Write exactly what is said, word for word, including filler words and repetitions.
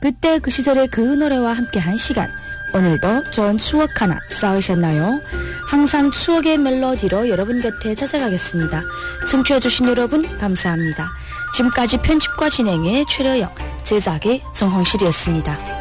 그때 그 시절의 그 노래와 함께한 시간, 오늘도 좋은 추억 하나 쌓으셨나요? 항상 추억의 멜로디로 여러분 곁에 찾아가겠습니다. 청취해주신 여러분 감사합니다. 지금까지 편집과 진행의 최려영, 제작의 정황실이었습니다.